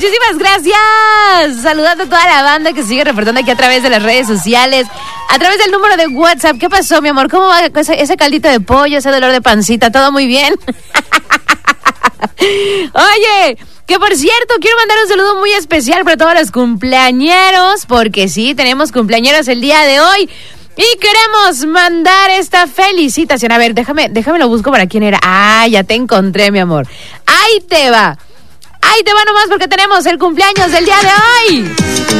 Muchísimas gracias. Saludando a toda la banda que sigue reportando aquí a través de las redes sociales, a través del número de WhatsApp. ¿Qué pasó, mi amor? ¿Cómo va ese caldito de pollo, ese dolor de pancita? ¿Todo muy bien? Oye, que por cierto, quiero mandar un saludo muy especial para todos los cumpleañeros, porque sí, tenemos cumpleañeros el día de hoy. Y queremos mandar esta felicitación. A ver, déjame lo busco para quién era. Ah, ya te encontré, mi amor. Ahí te va nomás porque tenemos el cumpleaños del día de hoy.